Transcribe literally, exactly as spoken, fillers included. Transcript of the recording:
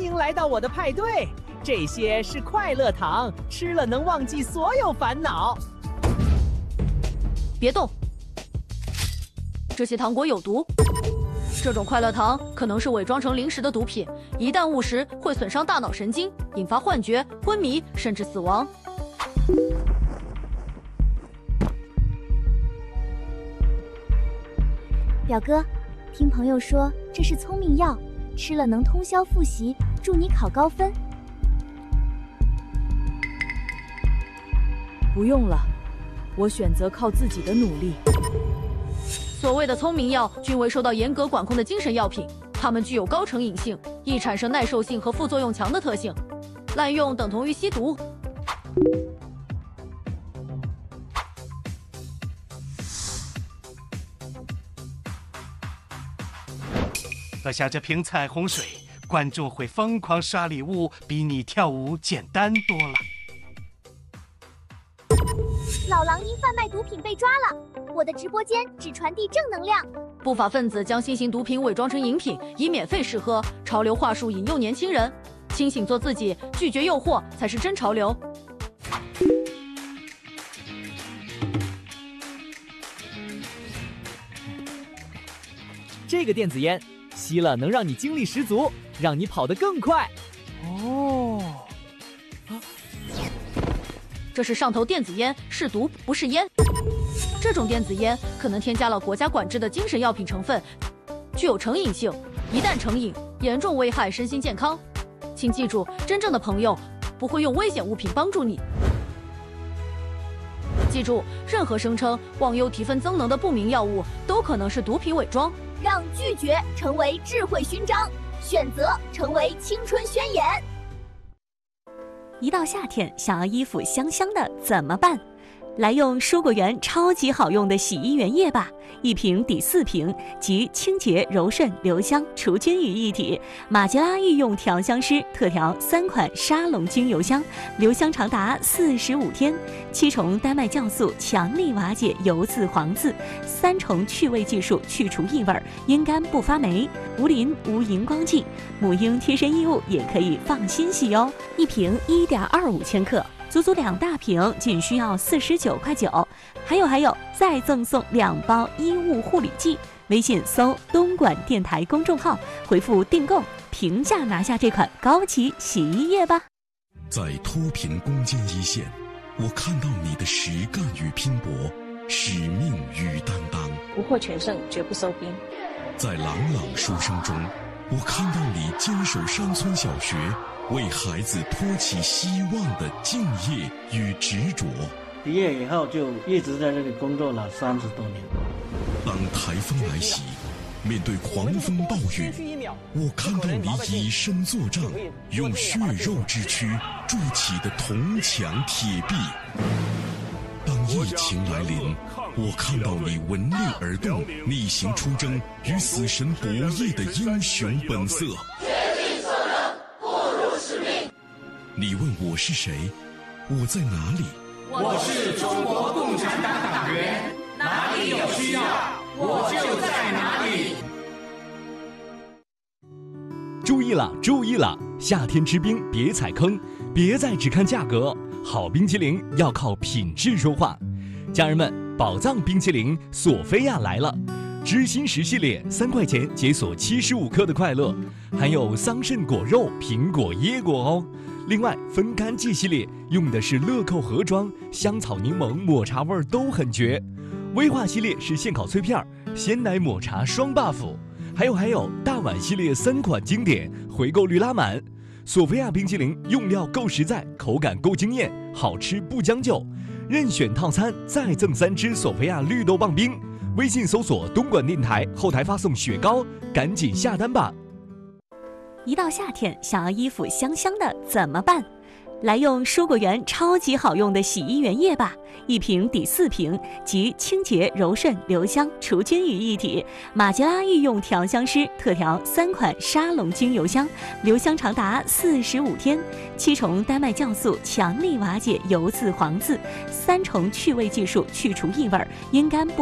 迎来到我的派对，这些是快乐糖，吃了能忘记所有烦恼。 别动，这些糖果有毒。这种快乐糖可能是伪装成零食的毒品，一旦误食会损伤大脑神经，引发幻觉、昏迷，甚至死亡。 表哥，听朋友说这是聪明药，吃了能通宵复习，助你考高分。 不用了，我选择靠自己的努力。 所谓的聪明药均为受到严格管控的精神药品，它们具有高成瘾性，易产生耐受性和副作用强的特性，滥用等同于吸毒。 喝下这瓶彩虹水，观众会疯狂刷礼物，比你跳舞简单多了。 老狼因贩卖毒品被抓了，我的直播间只传递正能量。 不法分子将新型毒品伪装成饮品，以免费试喝，潮流话术引诱年轻人。清醒做自己，拒绝诱惑才是真潮流。 这个电子烟吸了能让你精力十足，让你跑得更快。哦， 啊，这是上头电子烟，是毒不是烟。这种电子烟可能添加了国家管制的精神药品成分，具有成瘾性，一旦成瘾，严重危害身心健康。请记住，真正的朋友不会用危险物品帮助你。记住，任何声称忘忧提分增能的不明药物都可能是毒品伪装。 让拒绝成为智慧勋章，选择成为青春宣言。 一到夏天，想要衣服香香的怎么办？来用蔬果园超级好用的洗衣原液吧，一瓶抵四瓶，集清洁、柔顺、留香、除菌于一体。马吉拉御用调香师特调三款沙龙精油香，留香长达四十五天。七重丹麦酵素强力瓦解油渍黄渍，三重去味技术去除异味，阴干不发霉，无磷无荧光剂。母婴贴身衣物也可以放心洗哦，一瓶一点二五千克。足足两大瓶，仅需要四十九块九。还有还有，再赠送两包衣物护理剂。微信搜东莞电台公众号，回复订购，平价拿下这款高级洗衣液吧。 在脱贫攻坚一线，我看到你的实干与拼搏，使命与担当。 不获全胜，绝不收兵。 在朗朗书声中，我看到你坚守山村小学，为孩子托起希望的敬业与执着。 毕业以后就一直在这里工作了三十多年。 当台风来袭，面对狂风暴雨，我看到你以身作仗，用血肉之躯筑起的铜墙铁壁。当疫情来临，我看到你闻令而动，逆行出征，与死神博弈的英雄本色。你问我是谁？我在哪里？ 我是中国共产党党员，哪里有需要，我就在哪里。 注意了，注意了！夏天吃冰别踩坑，别再只看价格，好冰淇淋要靠品质说话。家人们，宝藏冰淇淋索菲亚来了！知心食系列三块钱解锁七十五克的快乐，含有桑葚果肉、苹果、椰果哦。另外，分干季系列用的是乐扣盒装，香草、柠檬、抹茶味都很绝。威化系列是现烤脆片，鲜奶抹茶双 buff。还有还有，大碗系列三款经典，回购率拉满。索菲亚冰淇淋用料够实在，口感够惊艳，好吃不将就。任选套餐再赠三支索菲亚绿豆棒冰。微信搜索东莞电台，后台发送雪糕，赶紧下单吧。 一到夏天，想要衣服香香的怎么办？来用蔬果园超级好用的洗衣原液吧，一瓶抵四瓶，集清洁、柔顺、留香、除菌于一体。马吉拉御用调香师特调三款沙龙精油香，留香长达四十五天。七重丹麦酵素强力瓦解油渍黄渍，三重去味技术去除异味，阴干不